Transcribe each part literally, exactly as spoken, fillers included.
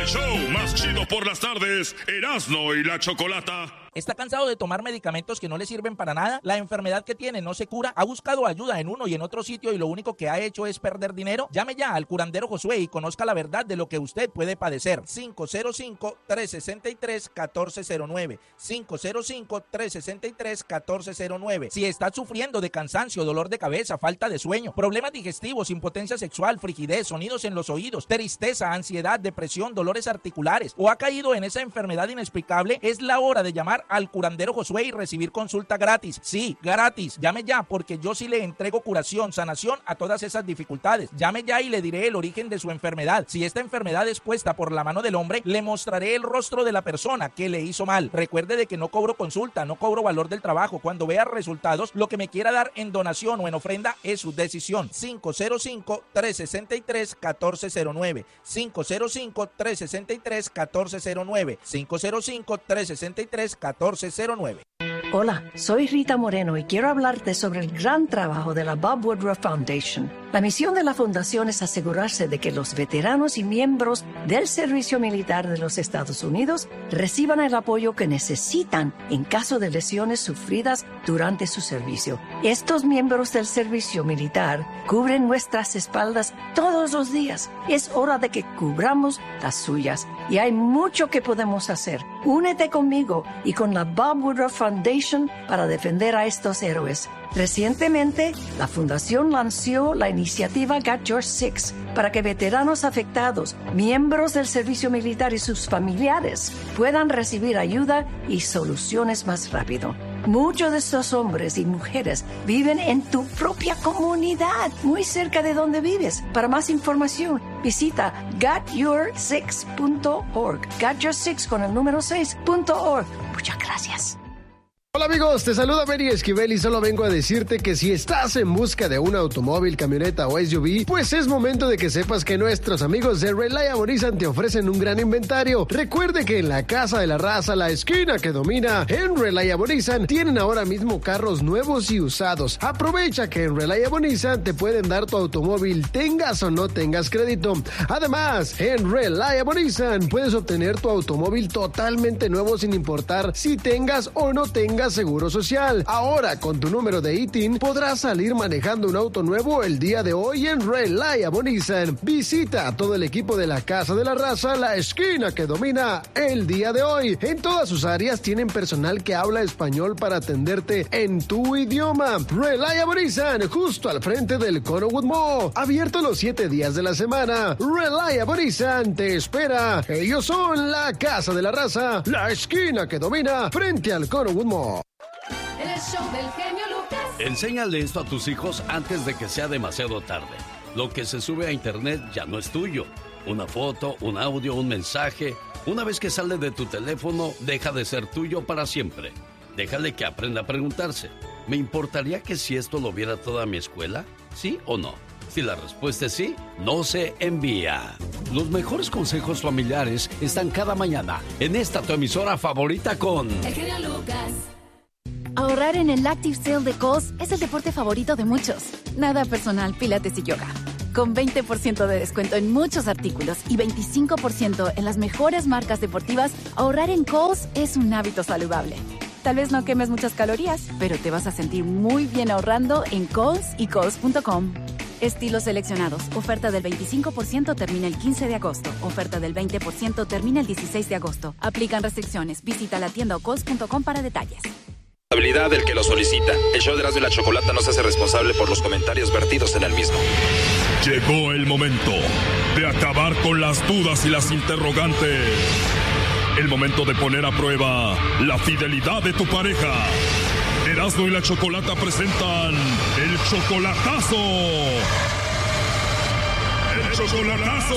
El show más chido por las tardes, Erasmo y la Chocolata. ¿Está cansado de tomar medicamentos que no le sirven para nada? ¿La enfermedad que tiene no se cura? ¿Ha buscado ayuda en uno y en otro sitio y lo único que ha hecho es perder dinero? Llame ya al curandero Josué y conozca la verdad de lo que usted puede padecer. cinco cero cinco, tres seis tres, uno cuatro cero nueve. cinco cero cinco, tres seis tres, uno cuatro cero nueve. Si está sufriendo de cansancio, dolor de cabeza, falta de sueño, problemas digestivos, impotencia sexual, frigidez, sonidos en los oídos, tristeza, ansiedad, depresión, dolores articulares o ha caído en esa enfermedad inexplicable, es la hora de llamar al curandero Josué y recibir consulta gratis. Sí, gratis. Llame ya porque yo sí le entrego curación, sanación a todas esas dificultades. Llame ya y le diré el origen de su enfermedad. Si esta enfermedad es puesta por la mano del hombre, le mostraré el rostro de la persona que le hizo mal. Recuerde de que no cobro consulta, no cobro valor del trabajo. Cuando vea resultados, lo que me quiera dar en donación o en ofrenda es su decisión. cinco cero cinco, tres seis tres, uno cuatro cero nueve. cinco cero cinco, tres seis tres, uno cuatro cero nueve. cinco cero cinco, tres seis tres, uno cuatro cero nueve. Hola, soy Rita Moreno y quiero hablarte sobre el gran trabajo de la Bob Woodruff Foundation. La misión de la fundación es asegurarse de que los veteranos y miembros del servicio militar de los Estados Unidos reciban el apoyo que necesitan en caso de lesiones sufridas durante su servicio. Estos miembros del servicio militar cubren nuestras espaldas todos los días. Es hora de que cubramos las suyas y hay mucho que podemos hacer. Únete conmigo y con la Bob Woodruff Foundation para defender a estos héroes. Recientemente, la Fundación lanzó la iniciativa Got Your Six para que veteranos afectados, miembros del servicio militar y sus familiares puedan recibir ayuda y soluciones más rápido. Muchos de estos hombres y mujeres viven en tu propia comunidad, muy cerca de donde vives. Para más información, visita got your six punto org. got your six con el número seis punto org. Muchas gracias. Hola amigos, te saluda Benny Esquivel y solo vengo a decirte que si estás en busca de un automóvil, camioneta o S U V, pues es momento de que sepas que nuestros amigos de Reliable Nissan te ofrecen un gran inventario. Recuerde que en la Casa de la Raza, la esquina que domina, en Reliable Nissan tienen ahora mismo carros nuevos y usados. Aprovecha que en Reliable Nissan te pueden dar tu automóvil, tengas o no tengas crédito. Además, en Reliable Nissan puedes obtener tu automóvil totalmente nuevo sin importar si tengas o no tengas seguro social. Ahora, con tu número de I T I N, podrás salir manejando un auto nuevo el día de hoy en Reliable Nissan. Visita a todo el equipo de la Casa de la Raza, la esquina que domina el día de hoy. En todas sus áreas tienen personal que habla español para atenderte en tu idioma. Reliable Nissan, justo al frente del Connowood Mall. Abierto los siete días de la semana. Reliable Nissan te espera. Ellos son la Casa de la Raza, la esquina que domina frente al Connowood Mall. El show del genio Lucas. Enséñale esto a tus hijos antes de que sea demasiado tarde. Lo que se sube a internet ya no es tuyo. Una foto, un audio, un mensaje. Una vez que sale de tu teléfono, deja de ser tuyo para siempre. Déjale que aprenda a preguntarse. ¿Me importaría que si esto lo viera toda mi escuela? ¿Sí o no? Si la respuesta es sí, no se envía. Los mejores consejos familiares están cada mañana en esta tu emisora favorita con... El genio Lucas. Ahorrar en el Active Sale de Kohl's es el deporte favorito de muchos. Nada personal, pilates y yoga. Con veinte por ciento de descuento en muchos artículos y veinticinco por ciento en las mejores marcas deportivas, ahorrar en Kohl's es un hábito saludable. Tal vez no quemes muchas calorías, pero te vas a sentir muy bien ahorrando en Kohl's y Kohl's punto com. Estilos seleccionados. Oferta del veinticinco por ciento termina el quince de agosto. Oferta del veinte por ciento termina el dieciséis de agosto. Aplican restricciones. Visita la tienda o kohls punto com para detalles. Habilidad del que lo solicita. El show de Erasmo y la Chocolata no se hace responsable por los comentarios vertidos en el mismo. Llegó el momento de acabar con las dudas y las interrogantes. El momento de poner a prueba la fidelidad de tu pareja. Erasmo y la Chocolata presentan el chocolatazo. El chocolatazo.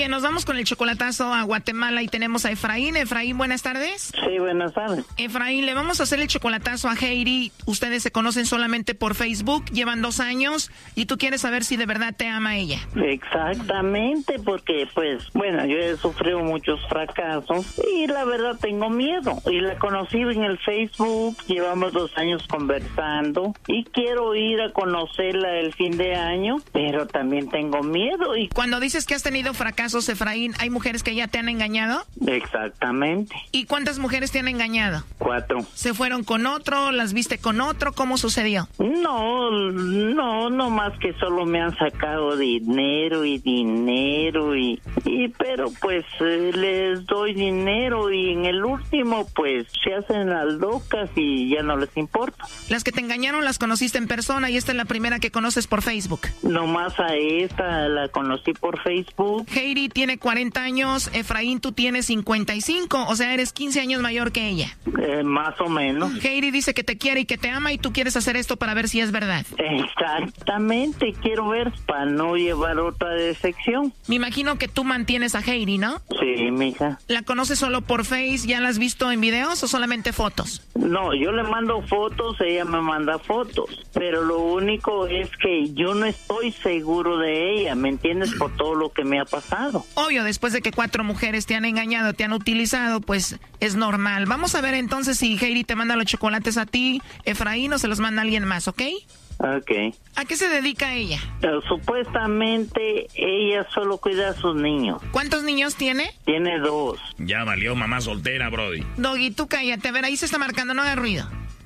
Oye, nos vamos con el chocolatazo a Guatemala y tenemos a Efraín. Efraín, buenas tardes. Sí, buenas tardes. Efraín, le vamos a hacer el chocolatazo a Heidi. Ustedes se conocen solamente por Facebook, llevan dos años y tú quieres saber si de verdad te ama ella. Exactamente, porque pues, bueno, yo he sufrido muchos fracasos y la verdad tengo miedo. Y la conocí en el Facebook, llevamos dos años conversando y quiero ir a conocerla el fin de año, pero también tengo miedo. Y cuando dices que has tenido fracasos, Efraín, ¿hay mujeres que ya te han engañado? Exactamente. ¿Y cuántas mujeres te han engañado? Cuatro. ¿Se fueron con otro? ¿Las viste con otro? ¿Cómo sucedió? No, no, no más que solo me han sacado dinero y dinero y, y pero pues eh, les doy dinero y en el último pues se hacen las locas y ya no les importa. Las que te engañaron las conociste en persona y esta es la primera que conoces por Facebook. Nomás a esta la conocí por Facebook. Heidi tiene cuarenta años, Efraín tú tienes cincuenta y cinco, o sea eres quince años mayor que ella. Eh, más o menos. Heidi dice que te quiere y que te ama y tú quieres hacer esto para ver si es verdad. Exactamente, quiero ver para no llevar otra decepción. Me imagino que tú mantienes a Heidi, ¿no? Sí, mija. ¿La conoces solo por Face? ¿Ya la has visto en videos o solamente fotos? No, yo le mando fotos, ella me manda fotos, pero lo único es que yo no estoy seguro de ella, ¿me entiendes? Por todo lo que me ha pasado. Obvio, después de que cuatro mujeres te han engañado, te han utilizado, pues es normal. Vamos a ver entonces si Heidi te manda los chocolates a ti, Efraín, o se los manda alguien más, ¿ok? Ok. ¿A qué se dedica ella? Uh, supuestamente ella solo cuida a sus niños. ¿Cuántos niños tiene? Tiene dos. Ya valió mamá soltera, brody. Doggy, tú cállate. A ver, ahí se está marcando, no haga ruido.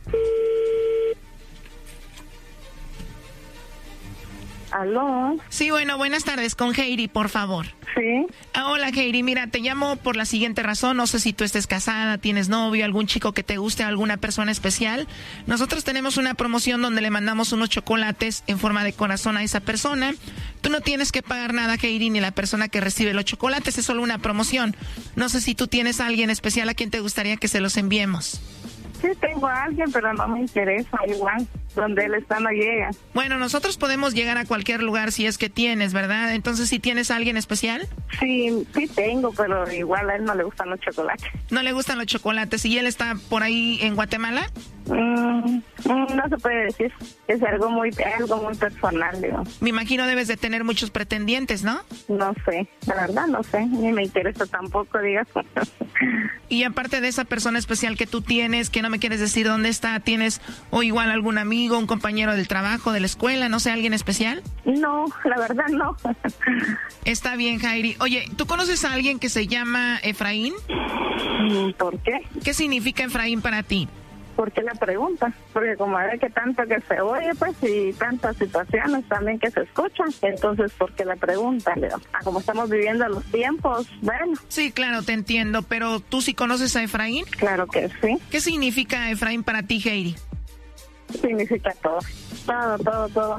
¿Aló? Sí, bueno, buenas tardes. Con Heidi, por favor. Sí. Ah, hola, Heidi. Mira, te llamo por la siguiente razón. No sé si tú estés casada, tienes novio, algún chico que te guste, alguna persona especial. Nosotros tenemos una promoción donde le mandamos unos chocolates en forma de corazón a esa persona. Tú no tienes que pagar nada, Heidi, ni la persona que recibe los chocolates. Es solo una promoción. No sé si tú tienes a alguien especial a quien te gustaría que se los enviemos. Sí, tengo a alguien, pero no me interesa, igual. Donde él está no llega. Bueno, nosotros podemos llegar a cualquier lugar si es que tienes, ¿verdad? Entonces, ¿sí tienes a alguien especial? Sí, sí tengo, pero igual a él no le gustan los chocolates. ¿No le gustan los chocolates? ¿Y él está por ahí en Guatemala? Mm, no se puede decir. Es algo muy, algo muy personal, digo. Me imagino debes de tener muchos pretendientes, ¿no? No sé, la verdad no sé. Ni me interesa tampoco, digas. Y aparte de esa persona especial que tú tienes, que no me quieres decir dónde está, ¿tienes o igual algún amigo, un compañero del trabajo, de la escuela, no sé, alguien especial? No, la verdad no. Está bien, Heidi. Oye, ¿tú conoces a alguien que se llama Efraín? ¿Por qué? ¿Qué significa Efraín para ti? ¿Por qué la pregunta? Porque como ve que tanto que se oye, pues, y tantas situaciones también que se escuchan, entonces, ¿por qué la pregunta, Leo? Ah, como estamos viviendo los tiempos, bueno. Sí, claro, te entiendo, pero ¿tú sí conoces a Efraín? Claro que sí. ¿Qué significa Efraín para ti, Heidi? Significa todo, todo, todo, todo.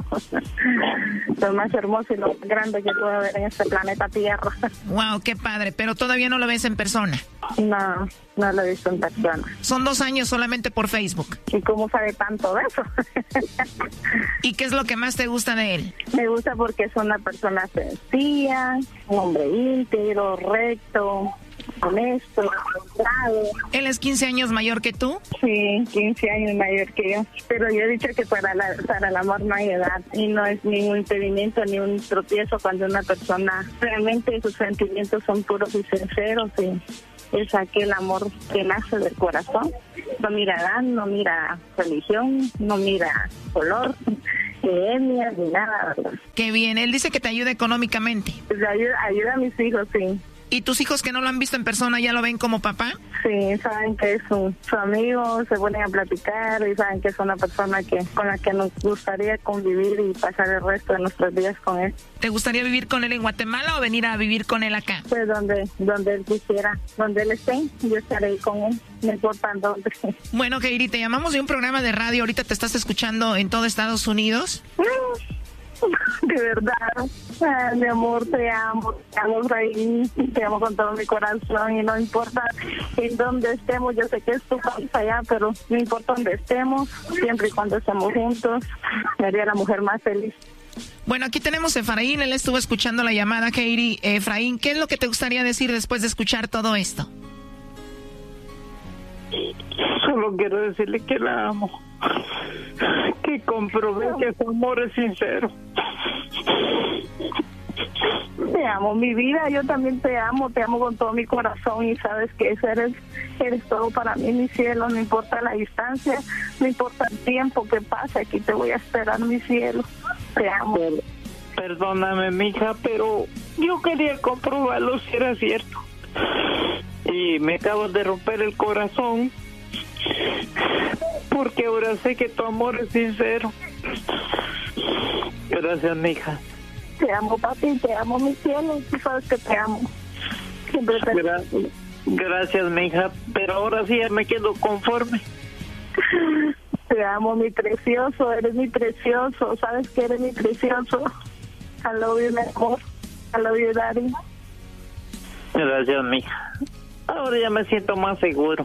Lo más hermoso y lo más grande que puede haber en este planeta Tierra. Wow, qué padre, pero todavía no lo ves en persona. No, no lo he visto en persona. Son dos años solamente por Facebook. ¿Y cómo sabe tanto de eso? ¿Y qué es lo que más te gusta de él? Me gusta porque es una persona sencilla, un hombre íntegro, recto, honesto, honrado. ¿Él es quince años mayor que tú? Sí, quince años mayor que yo. Pero yo he dicho que para, la, para el amor no hay edad y no es ningún impedimento ni un tropiezo cuando una persona realmente sus sentimientos son puros y sinceros y es aquel amor que nace del corazón. No mira edad, no mira religión, no mira color, ni etnia, ni nada, ¿verdad? Qué bien, él dice que te ayuda económicamente. Pues ayuda, ayuda a mis hijos, sí. ¿Y tus hijos que no lo han visto en persona ya lo ven como papá? Sí, saben que es su, su amigo, se ponen a platicar y saben que es una persona que con la que nos gustaría convivir y pasar el resto de nuestros días con él. ¿Te gustaría vivir con él en Guatemala o venir a vivir con él acá? Pues donde, donde él quisiera, donde él esté, yo estaré ahí con él, no importa en dónde. Bueno, Heidi, te llamamos de un programa de radio, ahorita te estás escuchando en todo Estados Unidos. De verdad, ah, mi amor, te amo, te amo, Efraín, te amo con todo mi corazón y no importa en dónde estemos, yo sé que es tu país allá, pero no importa dónde estemos, siempre y cuando estemos juntos, me haría la mujer más feliz. Bueno, aquí tenemos a Efraín, él estuvo escuchando la llamada, Katie. Efraín, ¿qué es lo que te gustaría decir después de escuchar todo esto? Solo quiero decirle que la amo, que comprobé que su amor es sincero. Te amo, mi vida, yo también te amo, te amo con todo mi corazón y sabes que eso eres, eres todo para mí, mi cielo, no importa la distancia, no importa el tiempo que pase, aquí te voy a esperar, mi cielo, te amo. Perdóname, mija, pero yo quería comprobarlo si era cierto. Y me acabas de romper el corazón, porque ahora sé que tu amor es sincero. Gracias, mija. Te amo, papi, te amo, mi cielo, tú sabes que te amo. Siempre te Gracias, gracias, mija, pero ahora sí ya me quedo conforme. Te amo, mi precioso, eres mi precioso, sabes que eres mi precioso. I love you, mi amor. I love you, daddy. Gracias, mija. Ahora ya me siento más seguro.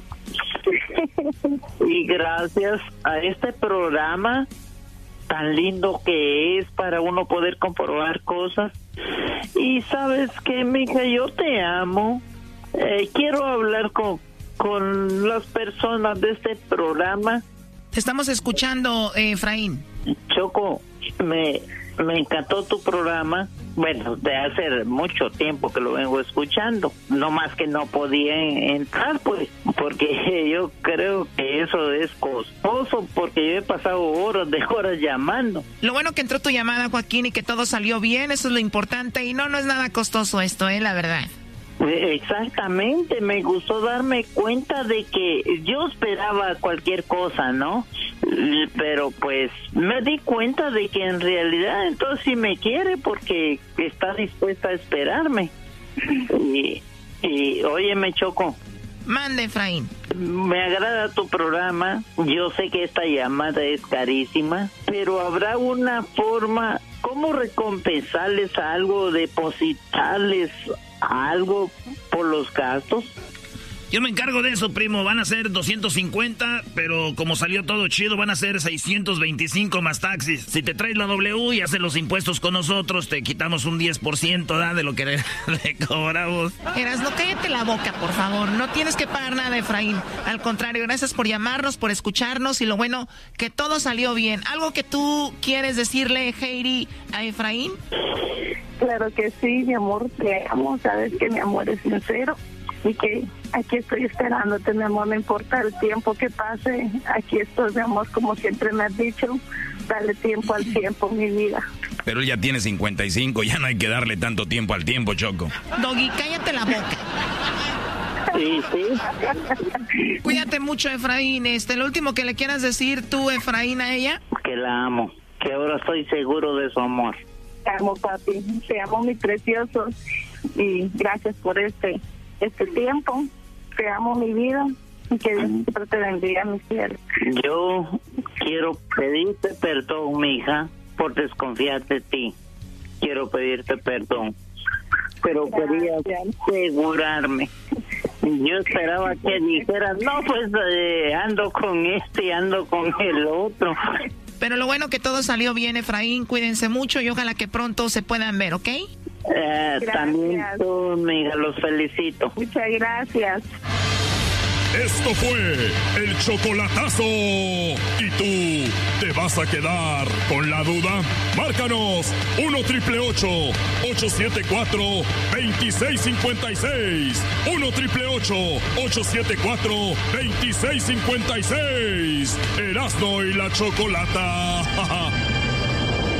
Y gracias a este programa tan lindo que es para uno poder comprobar cosas. Y sabes que, mija, yo te amo. Eh, quiero hablar con, con las personas de este programa. Te estamos escuchando, eh, Efraín. Choco, me, me encantó tu programa. Bueno, de hace mucho tiempo que lo vengo escuchando, no más que no podía entrar, pues, porque yo creo que eso es costoso, porque yo he pasado horas de horas llamando. Lo bueno que entró tu llamada, Joaquín, y que todo salió bien, eso es lo importante, y no, no es nada costoso esto, eh, la verdad. Exactamente, me gustó darme cuenta de que yo esperaba cualquier cosa, ¿no? Pero pues me di cuenta de que en realidad entonces sí me quiere porque está dispuesta a esperarme. Y, y óyeme, Choco. Mande, Efraín. Me agrada tu programa, yo sé que esta llamada es carísima, pero habrá una forma, ¿cómo recompensarles algo, depositarles algo por los gastos? Yo me encargo de eso, primo. Van a ser doscientos cincuenta, pero como salió todo chido, van a ser seiscientos veinticinco más taxis. Si te traes la W y haces los impuestos con nosotros, te quitamos un diez por ciento ¿da? De lo que le, le cobramos. Erasno, cállate la boca, por favor. No tienes que pagar nada, Efraín. Al contrario, gracias por llamarnos, por escucharnos y lo bueno, que todo salió bien. ¿Algo que tú quieres decirle, Heidi, a Efraín? Claro que sí, mi amor, te amo, sabes que mi amor es sincero y que aquí estoy esperándote, mi amor, no importa el tiempo que pase, aquí estoy, mi amor, como siempre me has dicho, dale tiempo al tiempo, mi vida. Pero él ya tiene cincuenta y cinco, ya no hay que darle tanto tiempo al tiempo, Choco. Doggy, cállate la boca. Sí, sí. Cuídate mucho, Efraín. Este, lo último que le quieras decir tú, Efraín, a ella. Que la amo, que ahora estoy seguro de su amor. Te amo, papi, te amo, mi precioso, y gracias por este este tiempo, te amo, mi vida, y que Dios siempre te bendiga, mi cielo. Yo quiero pedirte perdón, mija, por desconfiar de ti. Quiero pedirte perdón, pero quería asegurarme. Yo esperaba que dijeras, no, pues eh, ando con este, ando con el otro. Pero lo bueno que todo salió bien, Efraín, cuídense mucho y ojalá que pronto se puedan ver, ¿ok? Eh, también tú, amiga, los felicito. Muchas gracias. Esto fue el chocolatazo. ¿Y tú te vas a quedar con la duda? Márcanos uno triple ocho, ocho siete cuatro, dos seis cinco seis. uno triple ocho, ocho siete cuatro, dos seis cinco seis. Erasmo y la Chocolata.